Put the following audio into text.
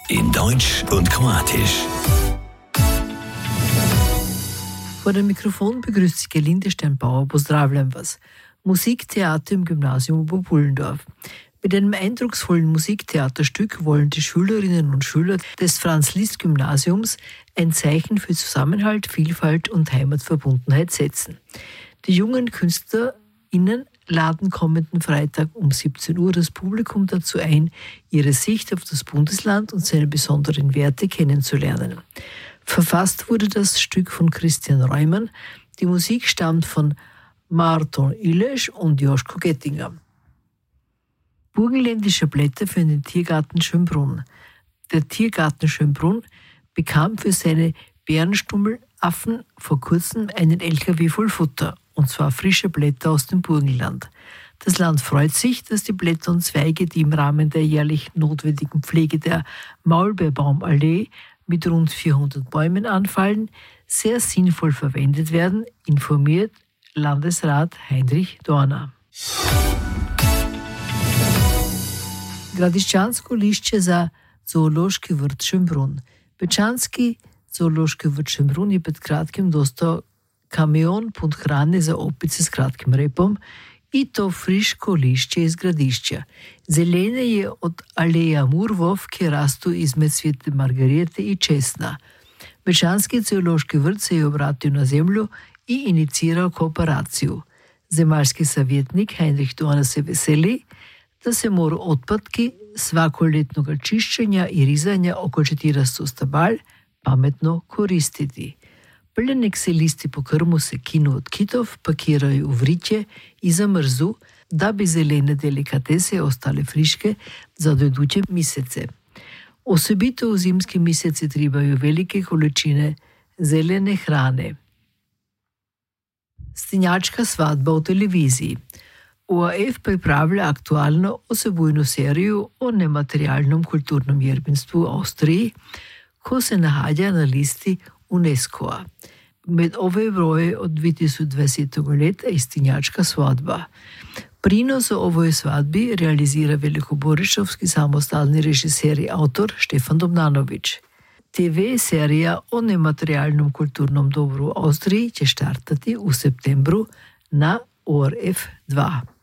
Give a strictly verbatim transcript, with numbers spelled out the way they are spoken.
in Deutsch und Kroatisch. Vor dem Mikrofon begrüßt sich Gelinde Steinbauer. Pozdravljam vas. Musiktheater im Gymnasium Oberpullendorf. Mit einem eindrucksvollen Musiktheaterstück wollen die Schülerinnen und Schüler des Franz-Liszt-Gymnasiums ein Zeichen für Zusammenhalt, Vielfalt und Heimatverbundenheit setzen. Die jungen KünstlerInnen laden kommenden Freitag um siebzehn Uhr das Publikum dazu ein, ihre Sicht auf das Bundesland und seine besonderen Werte kennenzulernen. Verfasst wurde das Stück von Christian Reumann. Die Musik stammt von Márton Iles und Joschko Gettinger. Burgenländische Blätter für den Tiergarten Schönbrunn. Der Tiergarten Schönbrunn bekam für seine Bärenstummellaffen vor kurzem einen L K W voll Futter, und zwar frische Blätter aus dem Burgenland. Das Land freut sich, dass die Blätter und Zweige, die im Rahmen der jährlich notwendigen Pflege der Maulbeerbaumallee mit rund vierhundert Bäumen anfallen, sehr sinnvoll verwendet werden, informiert Landesrat Heinrich Dorner. Gradišćansko lišće za zoološki vrt Schönbrunn. Bečanski zoološki vrt Schönbrunn je pred kratkim dostao kamion pun hrane za opice s kratkim repom i to friško lišće iz Gradišća. Zelene je od aleja murvov, ki rastu izmed svete margarete i česna. Bečanski zoološki vrt se je obratil na zemlju i inicirao kooperaciju. Zemaljski savjetnik Heinrich Dorner se veseli, da se morajo otpadki svakoletnega čiščenja in rizanja oko štiristo stabal pametno koristiti. Pljenek se listi po krmu sekinu od kitov pakirajo v vritje in zamrzu, da bi zelene delikatese ostale friške za dojuče mesece. Osobito v zimski meseci trebajo velike količine zelene hrane. Stenjačka svadba v televiziji. O R F pripravlja aktualno osebujno serijo o nematerialnom kulturnom jedinstvu v Avstriji, ko se nahaja na listi UNESCO-a. Med ove broje od dve tisoč dvajsetega leta je Stenjačka svadba. Prinos o ovoj svadbi realizira velikoborišovski samostalni režiser in avtor Štefan Domnanović. T V serija o nematerialnom kulturnom dobru v Avstriji će štartati v septembru na O R F dva.